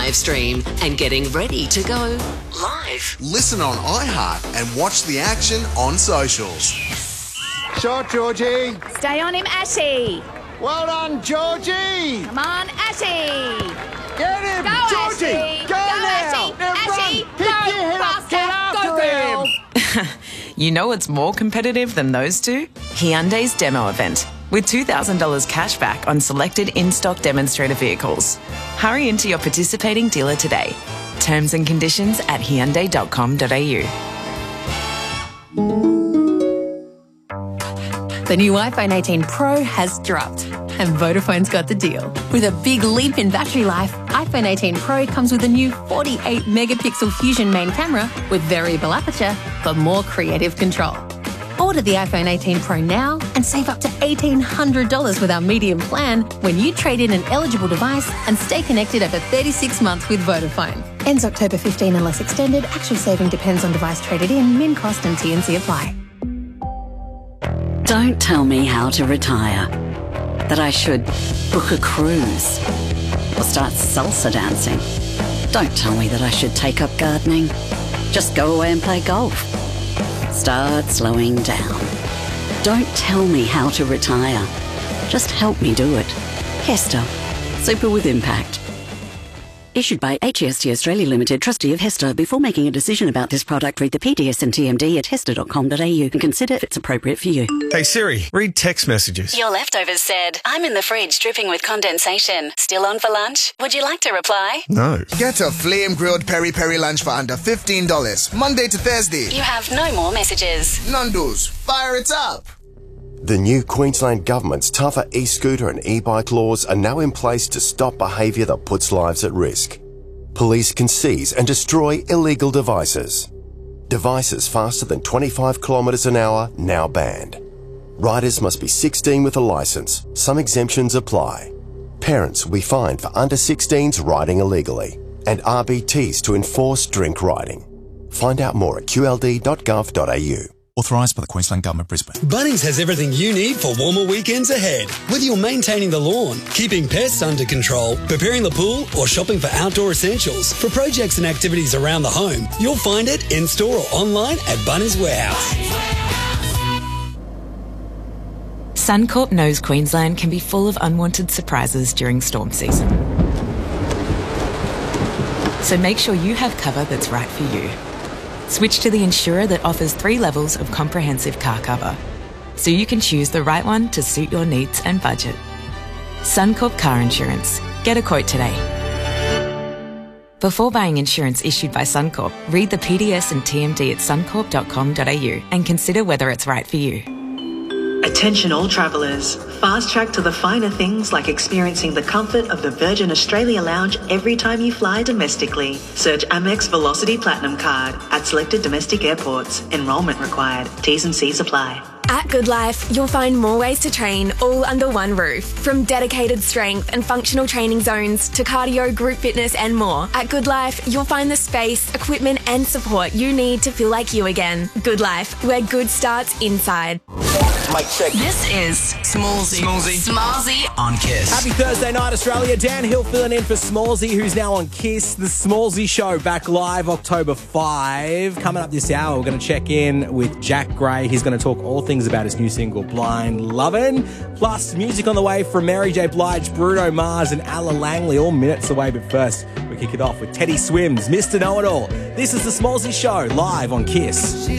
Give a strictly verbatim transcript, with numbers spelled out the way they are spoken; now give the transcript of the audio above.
live stream and getting ready to go live. Listen on iHeart and watch the action on socials. Shot, Georgie. Stay on him, Ashy. Well done, Georgie. Come on, Ashy. Get him, Go, Georgie. Ashy. Go, Go, now. Ashy. Now Ashy, run. go Pick your head up. faster. Get after Go, girl. him. You know what's more competitive than those two? Hyundai's demo event, with two thousand dollars cash back on selected in-stock demonstrator vehicles. Hurry into your participating dealer today. Terms and conditions at hyundai dot com dot a u. The new iPhone eighteen Pro has dropped, and Vodafone's got the deal. With a big leap in battery life, iPhone eighteen Pro comes with a new forty-eight megapixel Fusion main camera with variable aperture for more creative control. Order the iPhone eighteen Pro now and save up to eighteen hundred dollars with our medium plan when you trade in an eligible device and stay connected over thirty-six months with Vodafone. Ends October fifteenth unless extended. Actual saving depends on device traded in, min cost and T and C apply. Don't tell me how to retire. That I should book a cruise or start salsa dancing. Don't tell me that I should take up gardening. Just go away and play golf. Start slowing down. Don't tell me how to retire. Just help me do it. Hester. Super with impact. Issued by H E S T Australia Limited, trustee of Hester. Before making a decision about this product, read the P D S and T M D at hester dot com dot a u and consider if it's appropriate for you. Hey Siri, read text messages. Your leftovers said, I'm in the fridge dripping with condensation. Still on for lunch? Would you like to reply? No. Get a flame grilled peri peri lunch for under fifteen dollars, Monday to Thursday. You have no more messages. Nando's, fire it up. The new Queensland Government's tougher e-scooter and e-bike laws are now in place to stop behaviour that puts lives at risk. Police can seize and destroy illegal devices. Devices faster than twenty-five kilometres an hour now banned. Riders must be sixteen with a licence. Some exemptions apply. Parents will be fined for under sixteens riding illegally, and R B Ts to enforce drink riding. Find out more at q l d dot gov dot a u. Authorised by the Queensland Government, Brisbane. Bunnings has everything you need for warmer weekends ahead. Whether you're maintaining the lawn, keeping pests under control, preparing the pool, or shopping for outdoor essentials, for projects and activities around the home, you'll find it in-store or online at Bunnings Warehouse. Suncorp knows Queensland can be full of unwanted surprises during storm season. So make sure you have cover that's right for you. Switch to the insurer that offers three levels of comprehensive car cover, so you can choose the right one to suit your needs and budget. Suncorp Car Insurance. Get a quote today. Before buying insurance issued by Suncorp, read the P D S and T M D at suncorp dot com dot a u and consider whether it's right for you. Attention all travellers. Fast track to the finer things like experiencing the comfort of the Virgin Australia Lounge every time you fly domestically. Search Amex Velocity Platinum Card at selected domestic airports. Enrolment required. T's and C's apply. At Good Life, you'll find more ways to train all under one roof. From dedicated strength and functional training zones to cardio, group fitness and more. At Good Life, you'll find the space, equipment and support you need to feel like you again. Good Life, where good starts inside. Mike check. This is Smallsy. Smallsy. Smallsy On Kiss. Happy Thursday night, Australia. Dan Hill filling in for Smallsy, who's now on Kiss. The Smallsy Show back live October fifth. Coming up this hour, we're going to check in with Jack Gray. He's going to talk all things about his new single, Blind Lovin'. Plus, music on the way from Mary J. Blige, Bruno Mars and Ella Langley, all minutes away. But first, we kick it off with Teddy Swims, Mister Know-It-All. This is the Smallsy Show live on Kiss.